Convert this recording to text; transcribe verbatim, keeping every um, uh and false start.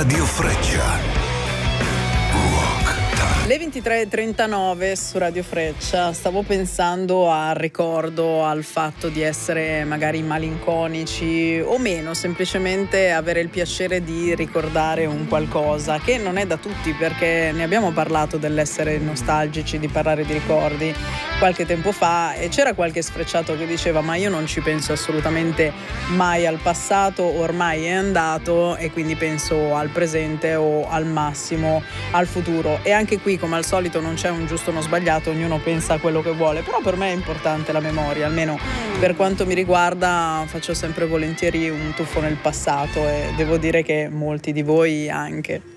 Radio Freccia. Le ventitré e trentanove su Radio Freccia. Stavo pensando al ricordo, al fatto di essere magari malinconici o meno, semplicemente avere il piacere di ricordare un qualcosa che non è da tutti, perché ne abbiamo parlato dell'essere nostalgici, di parlare di ricordi qualche tempo fa, e c'era qualche sfrecciato che diceva: ma io non ci penso assolutamente mai al passato, ormai è andato, e quindi penso al presente o al massimo al futuro. E anche qui, come al solito, non c'è un giusto o uno sbagliato, ognuno pensa a quello che vuole, però per me è importante la memoria, almeno per quanto mi riguarda. Faccio sempre volentieri un tuffo nel passato e devo dire che molti di voi anche.